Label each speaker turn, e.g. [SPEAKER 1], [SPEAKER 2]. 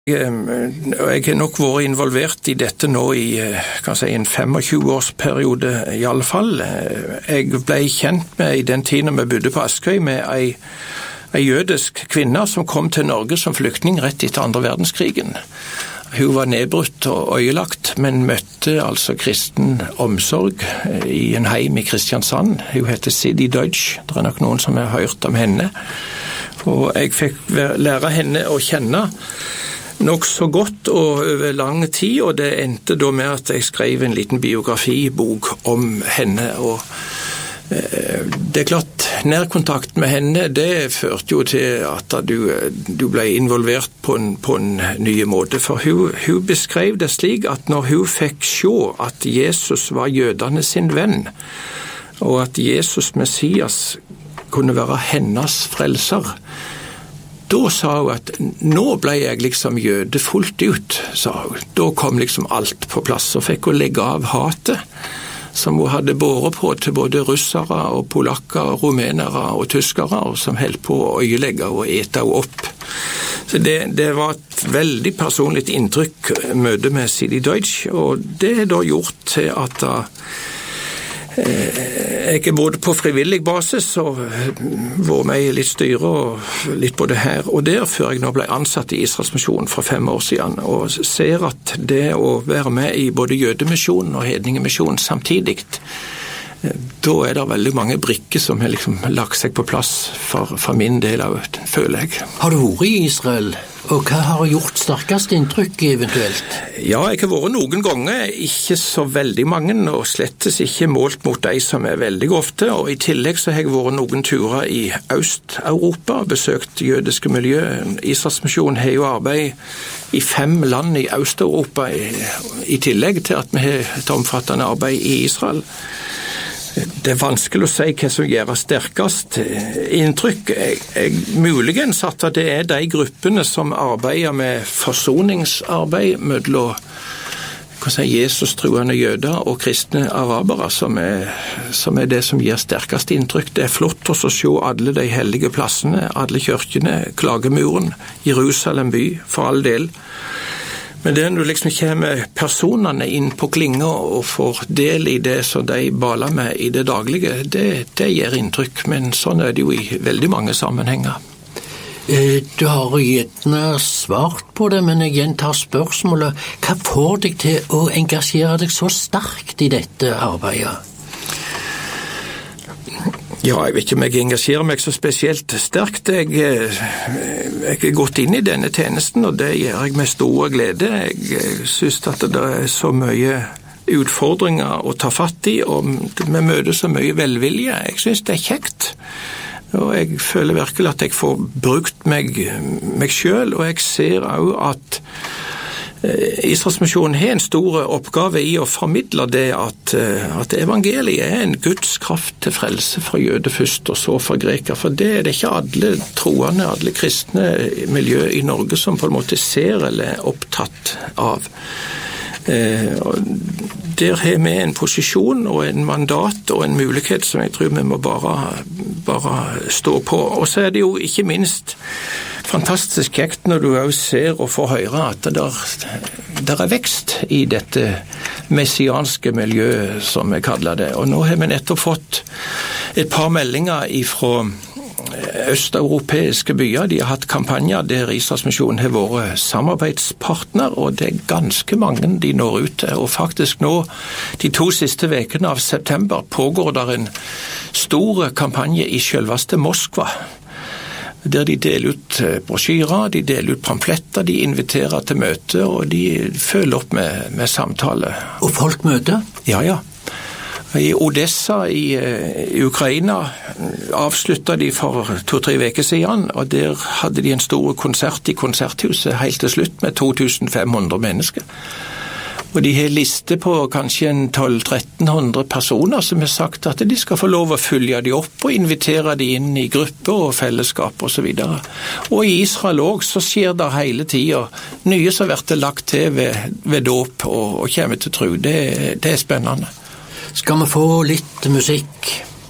[SPEAKER 1] Jeg har nok vært involvert i dette nå i en 25-årsperiode i alle fall. Jeg ble kjent med i den tiden vi bodde på Askøy med ei jødisk kvinne som kom til Norge som flyktning rett etter andre verdenskrigen. Hun var nedbrutt og øyelagt, men møtte altså kristen omsorg i en heim i Kristiansand. Hun heter Sidi Deutsch. Det er nok noen som har hørt om henne. Og jeg fikk lære henne å kjenne nok så godt og over lang tid, og det endte da med at jeg skrev en liten biografibok om henne. Og det er klart, nærkontakt med henne, det førte jo til at du ble involvert på en ny måte. For hun beskrev det slik at når hun fikk se at Jesus var jødene sin venn, og at Jesus Messias kunne være hennes frelser, da sa hun at nå ble jeg liksom jøde fullt ut, sa hun. Da kom liksom alt på plass, og fikk hun legge av hatet som hun hadde båret på til både russere og polakker, rumenere og tyskere, og som holdt på å øyelegge og ete henne opp. Så det var et veldig personlig inntrykk møte med Sidi Deutsch, og det er da gjort til at jeg er både på frivillig basis og var med i litt styre og litt både her og der før jeg nå ble ansatt i Israelsmisjonen for 5 år siden, og ser at det å være med i både jødemisjonen og hedningemisjonen samtidig, da er det veldig mange brikker som har liksom lagt seg på plass for min del av det, føler jeg.
[SPEAKER 2] Har du vært i Israel, og hva har gjort sterkest inntrykk eventuelt? Ja,
[SPEAKER 1] jeg har vært noen ganger, ikke så veldig mange, og slettes ikke målt mot de som er veldig ofte, og i tillegg så har jeg vært noen turer i Øst-Europa, besøkt jødiske miljø. Israelsmisjonen har jo arbeid i 5 land i Øst-Europa, i tillegg til at vi har et omfattende arbeid i Israel. Det er vanskelig å si hva som gjør sterkest inntrykk. Jeg muligens at det er de gruppene som arbeider med forsoningsarbeid mellom Jesus-truende jøder og kristne arabere, som er det som gir sterkest inntrykk. Det er flott å se alle de hellige plassene, alle kirkene, klagemuren, Jerusalem by, for all del. Men det er når du liksom kommer personene inn på klinga og får del i det som de baler med i det daglige, det gir inntrykk, men sånn er det jo i veldig mange sammenhenger.
[SPEAKER 2] Du har gjerne svart på det, men jeg gjentar spørsmålet. Hva får deg til å engasjere deg så sterkt i dette arbeidet?
[SPEAKER 1] Ja, jeg vet ikke om jeg engasjerer meg så spesielt sterkt. Jeg er gått inn i denne tjenesten, og det gjør jeg med stor glede. Jeg synes at det er så mye utfordringer å ta fatt i, og vi møter så mye velvilje. Jeg synes det er kjekt, og jeg føler virkelig at jeg får brukt meg selv, og jeg ser også at Israelsmisjonen har en stor oppgave i å formidle det at evangeliet er en Guds kraft til frelse for jøder først og så for greker, for det er det ikke alle troende, alle kristne miljø i Norge som på en måte ser eller er opptatt av. Der har vi en posisjon og en mandat og en mulighet som jeg tror vi må bare stå på. Og så er det jo ikke minst fantastisk kjekt når du også ser og får høre at der er vekst i dette messianske miljøet, som jeg kaller det. Og nå har vi nettopp fått et par meldinger fra østeuropeiske byer. De har hatt kampanjer der Israelsmisjonen har vært samarbeidspartner, og det er ganske mange de når ut til. Og faktisk nå, de 2 siste vekene av september, pågår der en stor kampanje i selveste Moskva, der de deler ut brosjyrer, de deler ut pamfletter, de inviterer til møte, og de følger opp med samtale.
[SPEAKER 2] Og folk møter?
[SPEAKER 1] Ja. I Odessa i Ukraina avsluttet de for 2-3 veker siden, og der hadde de en stor konsert i konserthuset helt til slutt med 2500 mennesker. Og de har liste på kanskje 1200-1300 personer som har sagt at de skal få lov å følge de opp og invitere de inn i grupper og fellesskap og så videre. Og i Israel også så skjer det hele tiden nye som blir lagt til ved dåp og kommer til tro. Det er spennende.
[SPEAKER 2] Skal vi få litt musikk?